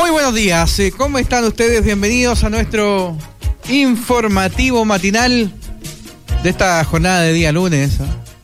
Muy buenos días, ¿cómo están ustedes? Bienvenidos a nuestro informativo matinal de esta jornada de día lunes.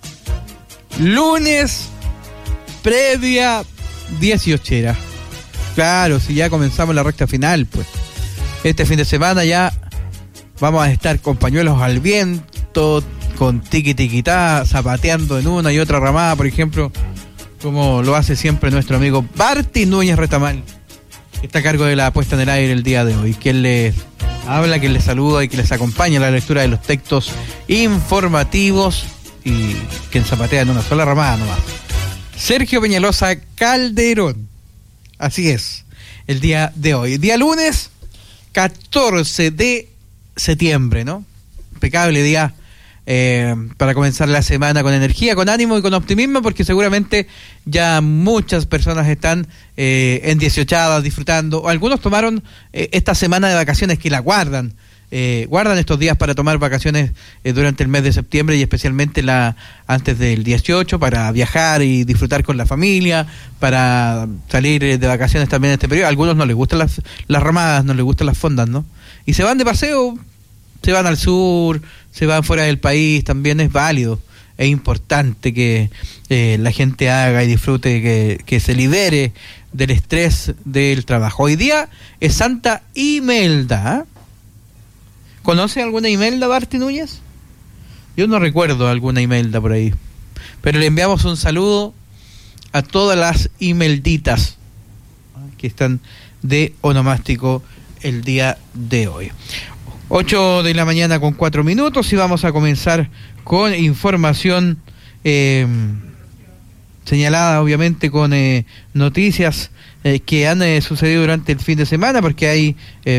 Lunes previa 18. Claro, si ya comenzamos la recta final, pues este fin de semana ya vamos a estar con pañuelos al viento, con tiqui-tiquitá, zapateando en una y otra ramada, por ejemplo, como lo hace siempre nuestro amigo Barty Núñez Retamal, que está a cargo de la puesta en el aire el día de hoy, quien les habla, quien les saluda y quien les acompaña en la lectura de los textos informativos y quien zapatea en una sola ramada nomás. Sergio Peñalosa Calderón. Así es, el día de hoy. Día lunes, 14 de septiembre, ¿no? Impecable día para comenzar la semana con energía, con ánimo y con optimismo, porque seguramente ya muchas personas están en 18 disfrutando, o algunos tomaron esta semana de vacaciones que la guardan estos días para tomar vacaciones durante el mes de septiembre y especialmente antes del 18 para viajar y disfrutar con la familia, para salir de vacaciones también en este periodo. A algunos no les gustan las ramadas, no les gustan las fondas, ¿no? Y se van de paseo, se van al sur, se van fuera del país, también es válido. Es importante que la gente haga y disfrute, que se libere del estrés del trabajo. Hoy día es Santa Imelda, ¿eh? ¿Conoce alguna Imelda, Barty Núñez? Yo no recuerdo alguna Imelda por ahí. Pero le enviamos un saludo a todas las Imelditas que están de onomástico el día de hoy. 8 de la mañana con 4 minutos y vamos a comenzar con información señalada, obviamente, con noticias que han sucedido durante el fin de semana, porque hay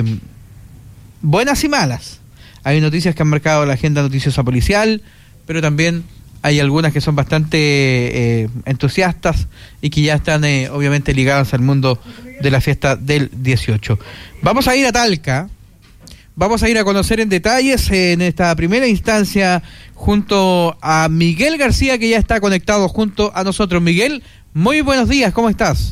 buenas y malas. Hay noticias que han marcado la agenda noticiosa policial, pero también hay algunas que son bastante entusiastas y que ya están obviamente ligadas al mundo de la fiesta del 18. Vamos a ir a Talca, vamos a ir a conocer en detalles en esta primera instancia junto a Miguel García, que ya está conectado junto a nosotros. Miguel, muy buenos días, ¿cómo estás?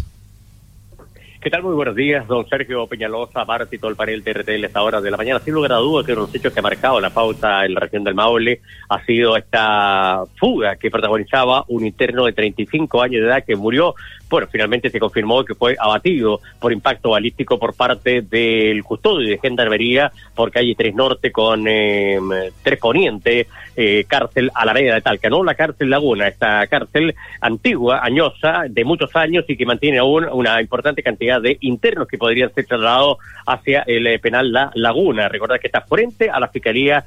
¿Qué tal? Muy buenos días, don Sergio Peñalosa, Barty, todo el panel de RTL a esta hora de la mañana. Sin lugar a dudas que uno de los hechos que ha marcado la pauta en la región del Maule ha sido esta fuga que protagonizaba un interno de 35 años de edad que murió. Bueno, finalmente se confirmó que fue abatido por impacto balístico por parte del custodio de Gendarmería por calle 3 Norte con 3 Poniente, cárcel Alameda de Talca, no la cárcel Laguna, esta cárcel antigua, añosa, de muchos años y que mantiene aún una importante cantidad de internos que podrían ser trasladados hacia el penal La Laguna. Recordad que está frente a la Fiscalía,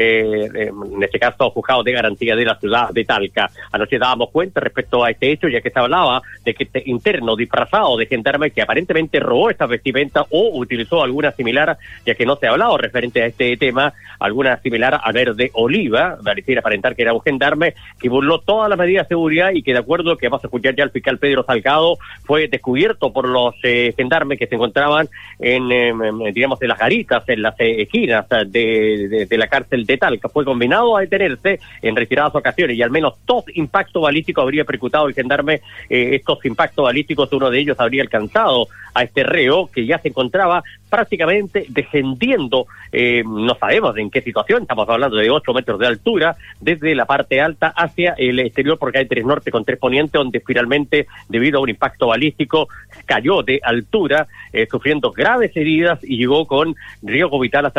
en este caso, Juzgado de Garantía de la ciudad de Talca. Anoche dábamos cuenta respecto a este hecho, ya que se hablaba de que este interno disfrazado de gendarme que aparentemente robó esta vestimenta o utilizó alguna similar, ya que no se ha hablado referente a este tema, alguna similar a verde oliva, pareciera aparentar que era un gendarme que burló todas las medidas de seguridad y que, de acuerdo a lo que vamos a escuchar ya el fiscal Pedro Salgado, fue descubierto por los gendarmes que se encontraban digamos, en las garitas, en las esquinas de la cárcel de Talca. Fue combinado a detenerse en retiradas ocasiones y al menos 2 impactos balísticos habría percutado el gendarme. Estos impactos balísticos, uno de ellos habría alcanzado a este reo que ya se encontraba prácticamente descendiendo, no sabemos en qué situación, estamos hablando de 8 metros de altura, desde la parte alta hacia el exterior, porque hay 3 Norte con 3 Poniente, donde finalmente, debido a un impacto balístico, cayó de altura, sufriendo graves heridas y llegó con riesgo vital hasta